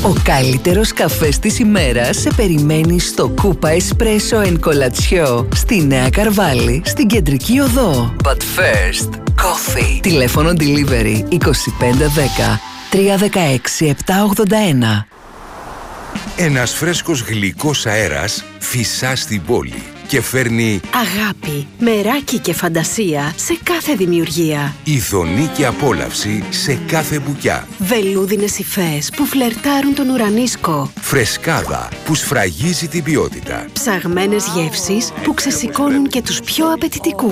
Ο καλύτερος καφές της ημέρας σε περιμένει στο Κούπα Espresso and Colaccio στη Νέα Καρβάλη, στην Κεντρική Οδό. But first, coffee. Τηλέφωνο delivery 2510 316 781. Ένας φρέσκος γλυκός αέρας φυσά στην πόλη και φέρνει αγάπη, μεράκι και φαντασία σε κάθε δημιουργία. ειδονή και απόλαυση σε κάθε μπουκιά. Βελούδινες υφές που φλερτάρουν τον ουρανίσκο. Φρεσκάδα που σφραγίζει την ποιότητα. Ψαγμένες γεύσεις που ξεσηκώνουν και τους πιο απαιτητικούς.